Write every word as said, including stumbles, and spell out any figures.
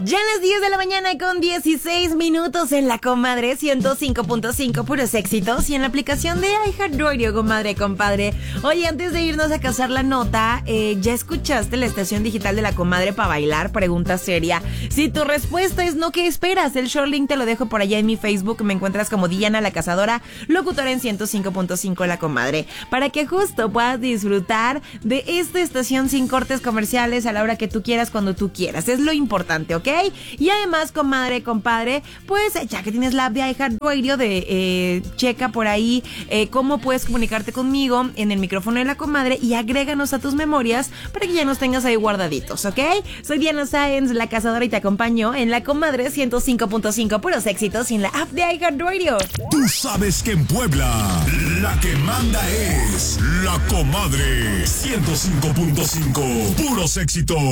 Ya a las diez de la mañana con dieciséis minutos en la comadre ciento cinco punto cinco, puros éxitos, y en la aplicación de iHeartRadio, comadre, compadre. Oye, antes de irnos a casar la nota, eh, ¿ya escuchaste la estación digital de la comadre para bailar? Pregunta seria. Si tu respuesta es no, ¿qué esperas? El short link te lo dejo por allá en mi Facebook. Me encuentras como Diana la Cazadora, locutora en ciento cinco punto cinco la comadre, para que justo puedas disfrutar de esta estación sin cortes comerciales a la hora que tú quieras, cuando tú quieras. Es lo importante, ¿ok? Y además, comadre, compadre, pues ya que tienes la app de iHeartRadio, de eh, checa por ahí eh, cómo puedes comunicarte conmigo en el micrófono de la comadre y agréganos a tus memorias para que ya nos tengas ahí guardaditos, ¿ok? Soy Diana Sáenz, la Cazadora, y te acompaño en la comadre ciento cinco punto cinco, puros éxitos en la app de iHeartRadio. Tú sabes que en Puebla la que manda es la comadre ciento cinco punto cinco, puros éxitos.